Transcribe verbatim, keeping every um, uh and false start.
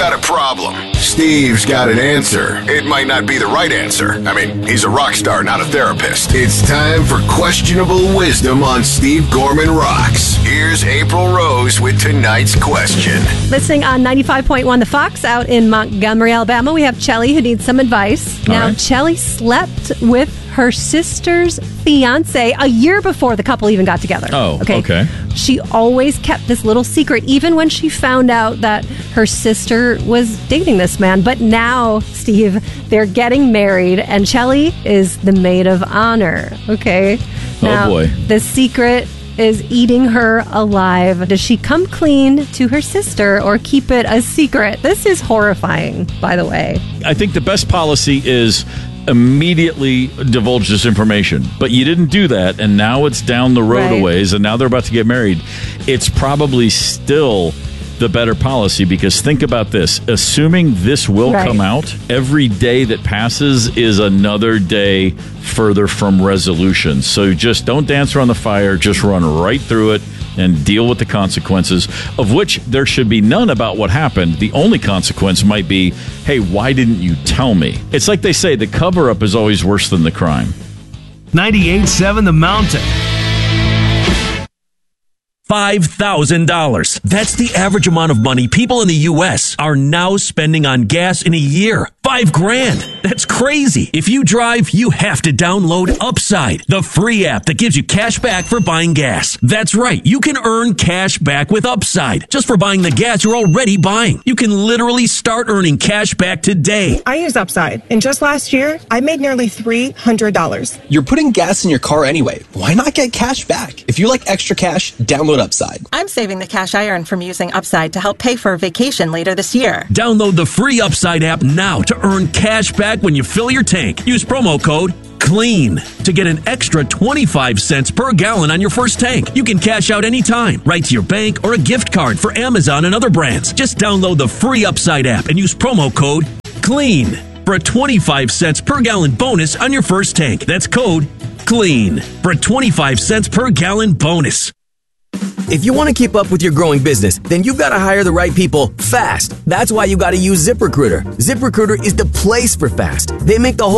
got a problem. Steve's got an answer. It might not be the right answer. I mean, he's a rock star, not a therapist. It's time for Questionable Wisdom on Steve Gorman Rocks. Here's April Rose with tonight's question. Listening on ninety-five point one The Fox out in Montgomery, Alabama, we have Chelly who needs some advice. All now, right. Chelly slept with her sister's fiance a year before the couple even got together. Oh, okay. She always kept this little secret, even when she found out that her sister was dating this man. But now, Steve, they're getting married, and Chelly is the maid of honor. Okay. Now, Oh, boy. The secret is eating her alive. Does she come clean to her sister or keep it a secret? This is horrifying, by the way. I think the best policy is immediately divulge this information. But you didn't do that, and now it's down the road Right. a ways, and now they're about to get married. It's probably still the better policy, because think about this. Assuming this will Right. come out, every day that passes is another day further from resolution. So just don't dance around the fire. Just run right through it and deal with the consequences, of which there should be none about what happened. The only consequence might be, hey, why didn't you tell me? It's like they say, the cover-up is always worse than the crime. ninety-eight point seven The Mountain. five thousand dollars. That's the average amount of money people in the U S are now spending on gas in a year. Five grand. That's crazy. If you drive, you have to download Upside, the free app that gives you cash back for buying gas. That's right. You can earn cash back with Upside just for buying the gas you're already buying. You can literally start earning cash back today. I use Upside, and just last year, I made nearly three hundred dollars. You're putting gas in your car anyway. Why not get cash back? If you like extra cash, download Upside. I'm saving the cash I earn from using Upside to help pay for a vacation later this year. Download the free Upside app now to earn cash back when you fill your tank. Use promo code CLEAN to get an extra twenty-five cents per gallon on your first tank. You can cash out anytime, right to your bank or a gift card for Amazon and other brands. Just download the free Upside app and use promo code CLEAN for a twenty-five cents per gallon bonus on your first tank. That's code CLEAN for a twenty-five cents per gallon bonus. If you want to keep up with your growing business, then you've got to hire the right people fast. That's why you got to use ZipRecruiter. ZipRecruiter is the place for fast. They make the whole